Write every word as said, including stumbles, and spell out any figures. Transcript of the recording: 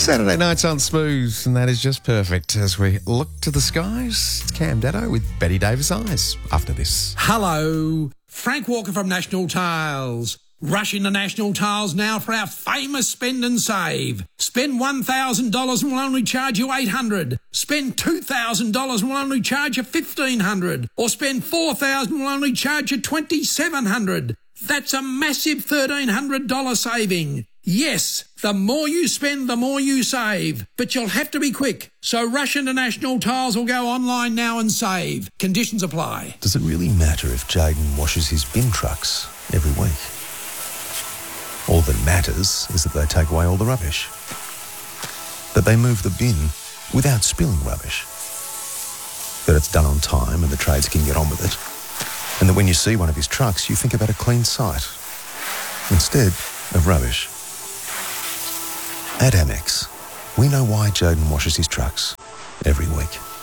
Saturday nights on Smooth, and that is just perfect as we look to the skies. It's Cam Datto with Betty Davis Eyes after this. Hello, Frank Walker from National Tiles. Rush into National Tiles now for our famous spend and save. Spend one thousand dollars and we'll only charge you eight hundred dollars. Spend two thousand dollars and we'll only charge you fifteen hundred dollars. Or spend four thousand dollars and we'll only charge you twenty-seven hundred dollars. That's a massive thirteen hundred dollars saving. Yes, the more you spend, the more you save. But you'll have to be quick. So rush into National Tiles or go online now and save. Conditions apply. Does it really matter if Jaden washes his bin trucks every week? All that matters is that they take away all the rubbish. That they move the bin without spilling rubbish. That it's done on time and the trades can get on with it. And that when you see one of his trucks, you think about a clean site instead of rubbish. At Amex, we know why Jaden washes his trucks every week.